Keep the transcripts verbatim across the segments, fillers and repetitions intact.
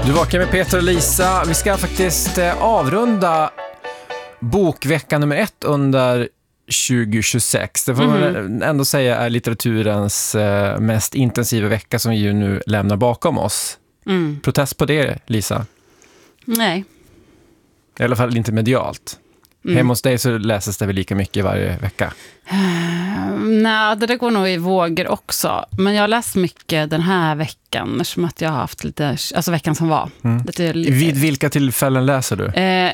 Du vakar med Peter och Lisa. Vi ska faktiskt eh, avrunda bokvecka nummer ett under tjugo tjugosex. Det får mm. man ändå säga är litteraturens eh, mest intensiva vecka som vi ju nu lämnar bakom oss. Mm. Protest på det, Lisa? Nej. I alla fall inte medialt. Mm. Hemma hos dig så läses det väl lika mycket varje vecka? Uh, nej, det går nog i vågor också. Men jag har läst mycket den här veckan som att jag har haft lite, alltså veckan som var. Mm. Lite, lite. Vid vilka tillfällen läser du? Uh,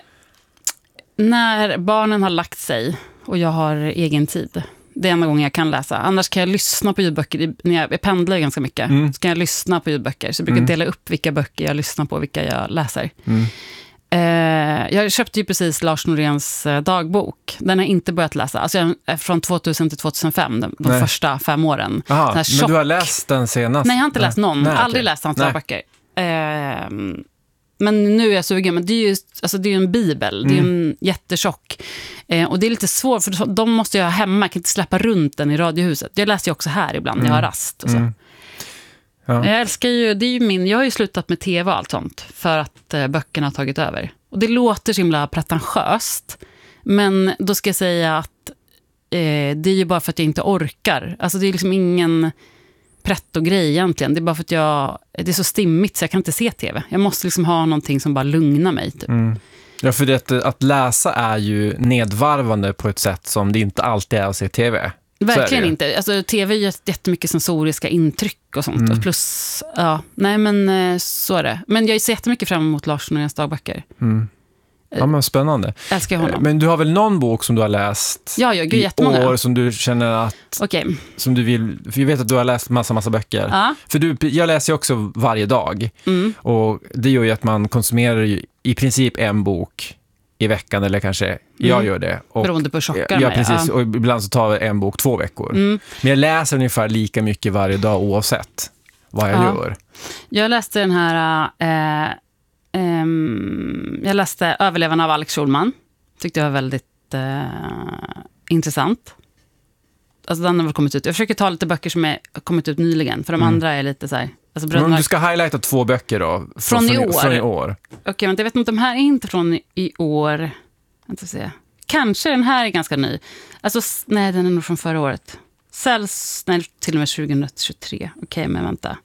när barnen har lagt sig och jag har egen tid. Det är enda gången jag kan läsa. Annars kan jag lyssna på ljudböcker. När jag, jag pendlar ganska mycket. Mm. Så kan jag lyssna på ljudböcker. Så jag brukar mm. dela upp vilka böcker jag lyssnar på och vilka jag läser. Mm. Eh, jag köpte ju precis Lars Noréns eh, dagbok. Den har jag inte börjat läsa. Alltså jag, från tvåtusen till tjugohundrafem, de, de första fem åren. Aha, men du har läst den senast? Nej, jag har inte läst någon. Nej, aldrig okay. läst hans dagböcker. Eh, men nu är jag sugen. Men det är ju alltså det är en bibel. Mm. Det är en jättetjock. Eh, och det är lite svårt, för de måste jag ha hemma. Jag kan inte släppa runt den i radiohuset. Jag läser ju också här ibland när mm. jag har rast och så. Mm. Ja. Jag älskar ju, det är ju min, jag har ju slutat med tv och allt sånt för att eh, böckerna har tagit över. Och det låter så himla pretentiöst, men då ska jag säga att eh, det är ju bara för att jag inte orkar. Alltså det är liksom ingen pretto-grej egentligen. Det är bara för att jag, det är så stimmigt så jag kan inte se tv. Jag måste liksom ha någonting som bara lugnar mig typ. Mm. Ja, för det, att läsa är ju nedvarvande på ett sätt som det inte alltid är att se tv. Verkligen inte. Alltså, tv är ju jättemycket sensoriska intryck och sånt. Mm. Plus, ja, nej men så är det. Men jag ser jättemycket fram emot Lars Noréns dagböcker. Mm. Ja, men spännande. Älskar honom. Men du har väl någon bok som du har läst ja, jag, i jättemånga. år som du känner att okay. som du vill, för jag vet att du har läst massa, massa böcker. Ja. För du, jag läser ju också varje dag. Mm. Och det gör ju att man konsumerar ju i princip en bok i veckan, eller kanske mm. jag gör det. Och, beroende på tjockare. Ja, precis. Ja. Och ibland så tar en bok två veckor. Mm. Men jag läser ungefär lika mycket varje dag oavsett vad jag ja. gör. Jag läste den här eh, eh, jag läste Överlevarna av Alex Schulman. Tyckte jag var väldigt eh, intressant. Alltså den har väl kommit ut. Jag försöker ta lite böcker som är kommit ut nyligen, för de mm. andra är lite så här. Alltså bröderna... Du ska highlighta två böcker då. Från, från, i, år. från i år. Okej, okay, men jag vet inte om de här är inte från i år. Inte se. Kanske den här är ganska ny. Alltså, nej, den är nog från förra året. Säljs, nej, till och med tjugohundratjugotre. Okej, okay, men vänta.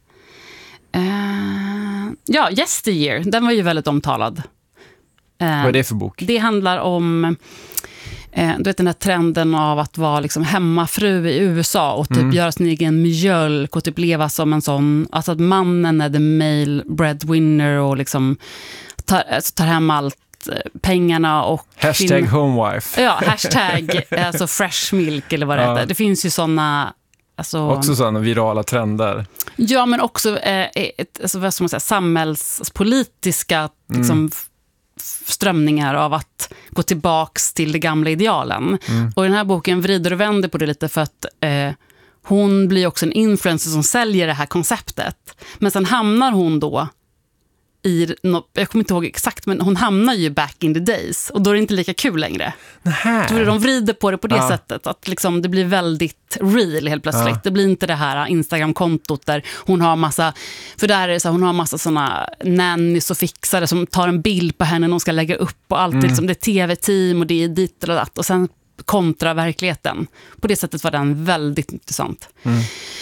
Uh, ja, Yesteryear. Den var ju väldigt omtalad. Uh, Vad är det för bok? Det handlar om... Eh, du vet den här trenden av att vara liksom hemmafru i U S A och typ mm. göra sin egen mjölk och typ leva som en sån, alltså att mannen är the male breadwinner och liksom tar, alltså tar hem allt, pengarna och hashtag fin- homewife. Ja, hashtag alltså fresh milk eller vad det ja. heter. Det finns ju såna alltså, också sådana virala trender. Ja, men också eh, ett, alltså, vad ska man säga, samhällspolitiska liksom, mm. strömningar av att gå tillbaks till det gamla idealen. Mm. Och den här boken vrider och vänder på det lite för att eh, hon blir också en influencer som säljer det här konceptet. Men sen hamnar hon då i, jag kommer inte ihåg exakt, men hon hamnar ju back in the days och då är det inte lika kul längre. Nähä. Då de vrider på det på det ja. sättet att liksom det blir väldigt real helt plötsligt. Ja. Det blir inte det här Instagram-kontot där hon har massa, för där är det så här, hon har massa såna nannies och fixare som tar en bild på henne och hon ska lägga upp och allt mm. liksom, det är tv-team och det är dit och datt och sen kontra verkligheten. På det sättet var den väldigt intressant. Mm.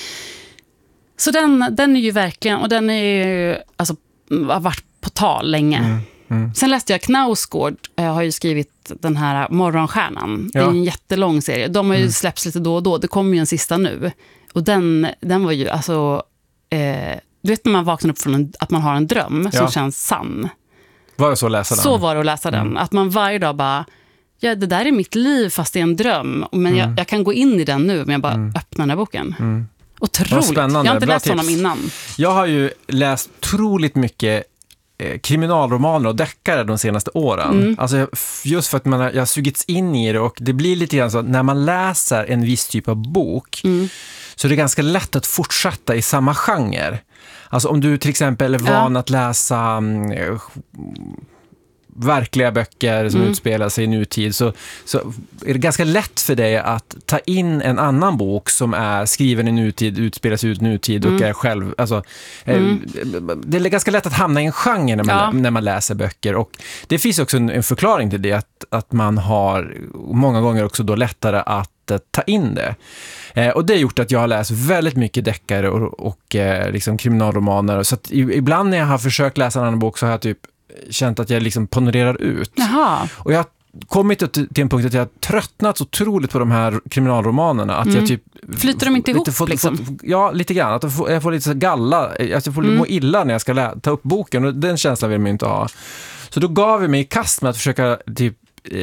Så den, den är ju verkligen, och den är ju alltså har varit på tal länge. Mm, mm. Sen läste jag Knausgård, jag har ju skrivit den här Morgonstjärnan. Ja. Det är en jättelång serie. De har ju mm. släppts lite då och då. Det kommer ju en sista nu. Och den, den var ju alltså eh, du vet när man vaknar upp från en, att man har en dröm ja. som känns sann. Var det så att läsa den? Så var det att läsa den. Mm. Att man varje dag bara, ja det där är mitt liv fast det är en dröm. Men mm. jag, jag kan gå in i den nu men jag bara mm. öppnar den här boken. Mm. Otroligt. Jag har inte Bra läst tips. honom innan. Jag har ju läst otroligt mycket eh, kriminalromaner och deckare de senaste åren. Mm. Alltså just för att man har, jag har sugits in i det och det blir lite grann så att när man läser en viss typ av bok mm. så är det ganska lätt att fortsätta i samma genre. Alltså om du till exempel är van ja. att läsa verkliga böcker som mm. utspelar sig i nutid, så, så är det ganska lätt för dig att ta in en annan bok som är skriven i nutid, utspelar sig ut nutid och mm. är själv, alltså, mm. det är ganska lätt att hamna i en genre när man, ja. när man läser böcker, och det finns också en, en förklaring till det, att, att man har många gånger också då lättare att ta in det. Eh, och det har gjort att jag har läst väldigt mycket deckare och, och eh, liksom kriminalromaner, så att i, ibland när jag har försökt läsa en annan bok så har jag typ känt att jag liksom ponererar ut. Jaha. Och jag har kommit till en punkt att jag har tröttnat så otroligt på de här kriminalromanerna att mm. jag typ... Flyter de inte ihop får, liksom? Får, ja, lite grann. Att jag får, jag får lite så galla, att jag får mm. må illa när jag ska lä- ta upp boken, och den känslan vill man inte ha. Så då gav jag mig i kast med att försöka typ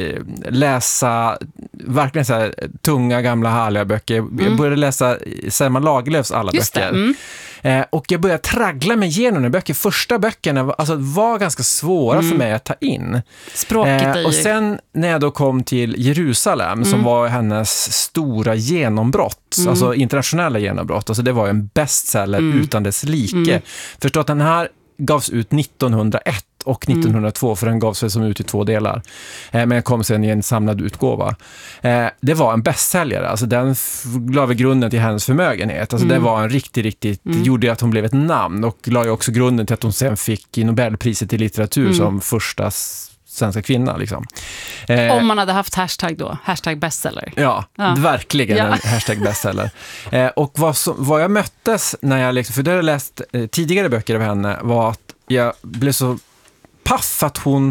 läsa verkligen så här tunga, gamla, härliga böcker. Mm. Jag började läsa Selma Lagerlöfs alla Just böcker. Mm. Eh, och jag började traggla mig igenom de böcker. Första böckerna var, alltså, var ganska svåra mm. för mig att ta in. Språket eh, och sen när jag då kom till Jerusalem, mm. som var hennes stora genombrott, mm. alltså internationella genombrott. Alltså det var en bestseller mm. utan dess like. Mm. Förstå att den här gavs ut nittonhundraett och nittonhundratvå, mm. för den gavs som ut i två delar. Eh, men kom sen i en samlad utgåva. Eh, det var en bästsäljare. Alltså den f- gav grunden till hennes förmögenhet. Alltså mm. det var en riktigt, riktigt... Mm. gjorde att hon blev ett namn, och la ju också grunden till att hon sen fick Nobelpriset i litteratur mm. som första svenska kvinna. Liksom. Eh, Om man hade haft hashtag då. Hashtag bestseller. Ja, ja. verkligen ja. en hashtag bestseller. eh, och vad, som, vad jag möttes när jag... Liksom, för det har jag läst eh, tidigare böcker av henne, var att jag blev så paff att hon,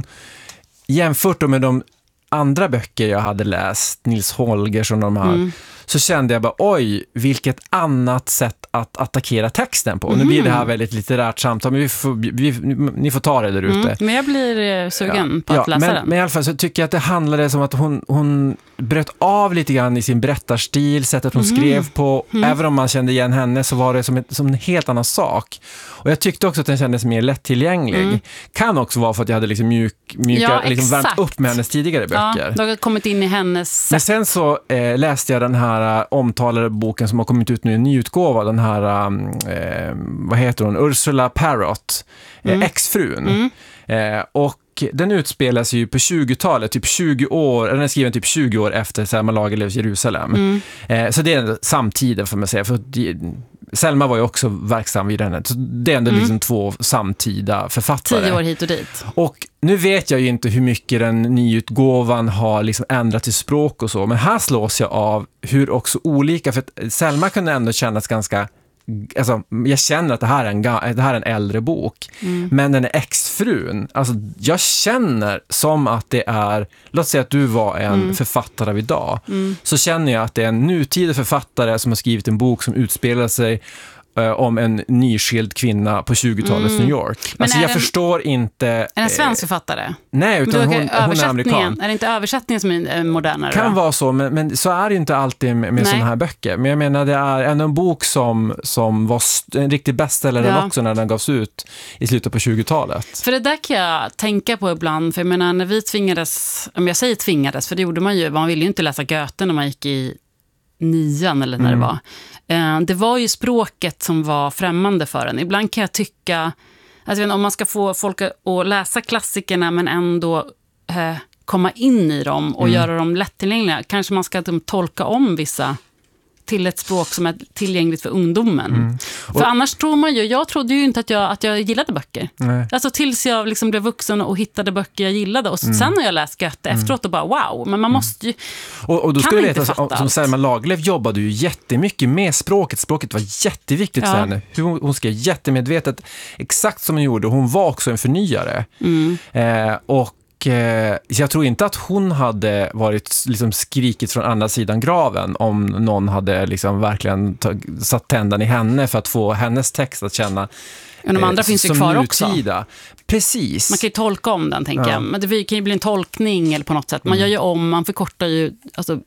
jämfört med de andra böcker jag hade läst, Nils Holgers och de här, mm. så kände jag bara, oj, vilket annat sätt att attackera texten på. Mm. Nu blir det här väldigt litterärt samtal, men vi får, vi, ni får ta det där ute. Mm. Men jag blir sugen ja. på att ja, läsa men, den. Men i alla fall så tycker jag att det handlade som att hon, hon bröt av lite grann i sin berättarstil, sättet hon mm. skrev på. Mm. Även om man kände igen henne så var det som, ett, som en helt annan sak. Och jag tyckte också att den kändes mer lättillgänglig. Mm. Kan också vara för att jag hade liksom mjuk, mjuka, ja, liksom värmt upp med hennes tidigare böcker. Ja, du har kommit in i hennes... Men sen så eh, läste jag den här uh, omtalade boken som har kommit ut nu i en ny utgåva. Den här, um, eh, vad heter hon? Ursula Parrott, eh, mm. exfrun. Mm. Eh, och den utspelas ju på tjugotalet, typ tjugo år, den är skriven typ tjugo år efter Selma Lagerlöfs Jerusalem. Mm. Eh, så det är samtiden, får man säga. För det, Selma var ju också verksam vid den. Så det är ändå mm. liksom två samtida författare. Tio år hit och dit. Och nu vet jag ju inte hur mycket den nyutgåvan har liksom ändrat till språk och så. Men här slås jag av hur också olika, för att Selma kunde ändå kännas ganska... Alltså, jag känner att det här är en, det här är en äldre bok, mm. men den är exfrun. Alltså, jag känner som att det är, låt säga att du var en mm. författare av idag, mm. så känner jag att det är en nutida författare som har skrivit en bok som utspelar sig eh, om en nyskild kvinna på tjugotalets mm. New York. Men alltså, jag en, förstår inte... Är det en svensk författare? Nej, utan hon, hon är amerikan. Är det inte översättningen som är modernare? Kan då? vara så, men, men så är det inte alltid med, med sådana här böcker. Men jag menar, det är ändå en bok som, som var st- en riktig bestseller ja. också när den gavs ut i slutet på tjugotalet. För det där kan jag tänka på ibland, för jag menar, när vi tvingades, om jag säger tvingades, för det gjorde man ju, man ville ju inte läsa Goethe när man gick i nian eller när mm. det var. Det var ju språket som var främmande för en. Ibland kan jag tycka, alltså, om man ska få folk att läsa klassikerna men ändå eh, komma in i dem och mm. göra dem lättillgängliga, kanske man ska de, tolka om vissa till ett språk som är tillgängligt för ungdomen. Mm. För annars tror man ju, jag trodde ju inte att jag, att jag gillade böcker. Nej. Alltså tills jag liksom blev vuxen och hittade böcker jag gillade. Och mm. sen har jag läst Goethe mm. efteråt och bara wow, men man måste ju... Och, och då ska du veta, som, som Selma Lagerlöf jobbade ju jättemycket med språket. Språket var jätteviktigt ja. för henne. Hon, hon skrev jättemedvetet, exakt som hon gjorde. Hon var också en förnyare. Mm. Eh, och jag tror inte att hon hade varit liksom skrikit från andra sidan graven om någon hade liksom verkligen tag- satt tändan i henne för att få hennes text att känna men de andra eh, finns ju kvar nutida. Också. Precis. Man kan ju tolka om den, tänker ja. jag. Men det kan ju bli en tolkning eller på något sätt. Man mm. gör ju om, man förkortar ju alltså,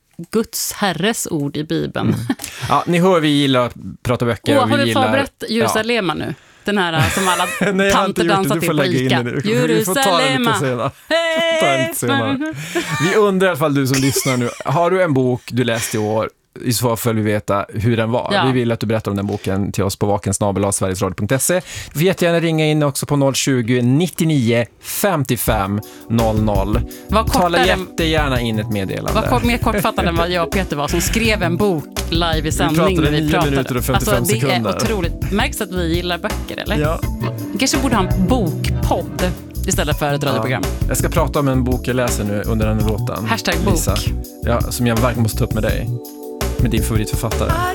Guds herres ord i Bibeln. Mm. Ja, ni hör, vi gillar att prata böcker. Åh, och har vi du gillar... förberett Jerusalem ja. nu? Den här som alla Nej, tanter dansar till på Ica. Jerusalem. Vi undrar i alla fall, du som lyssnar nu, har du en bok du läst i år i så fall får vi veta hur den var. Ja. Vi vill att du berättar om den boken till oss på vaken snabel-a sverigesradio punkt se. Du får jättegärna ringa in också på noll tjugo, nittionio, femtiofem noll noll. Tala jättegärna in ett meddelande. Var kort, mer kortfattad än vad jag och Peter var som skrev en bok live i sändning. Vi pratade nio minuter och femtiofem alltså, det sekunder. Det är otroligt. Märks att vi gillar böcker, eller? Ja. Vi kanske borde ha en bokpodd istället för ett radioprogram. Ja. Jag ska prata om en bok jag läser nu under den låten. Hashtag bok. Lisa. Ja, som jag verkligen måste ta upp med dig. Med din favoritförfattare.